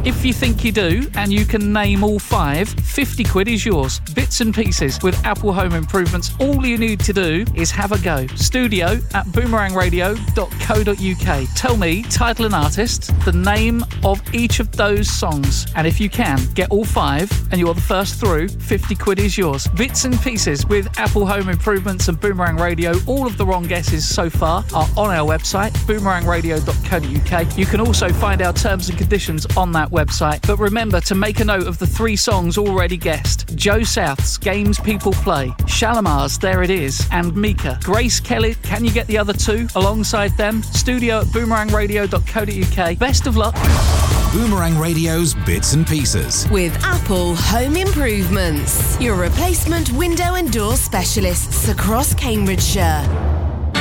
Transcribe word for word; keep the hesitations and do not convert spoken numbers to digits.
If you think you do, and you can name all five, fifty quid is yours. Bits and pieces with Apple Home Improvements. All you need to do is have a go. Studio at boomerang radio dot co dot uk. Tell me, title and artist, the name of each of those songs. And if you can, get all five, and you're the first through, fifty quid is yours. Bits and pieces with Apple Home Improvements and Boomerang Radio. All of the wrong guesses so far are on our website, boomerang radio dot co dot uk. You can also find our terms and conditions on that website. But remember to make a note of the three songs already guessed. Joe South's Games People Play, Shalimar's There It Is, and Mika. Grace Kelly, can you get the other two alongside them? Studio at boomerang radio dot co dot uk. Best of luck. Boomerang Radio's Bits and Pieces. With Apple Home Improvements, your replacement window and door specialists across Cambridgeshire.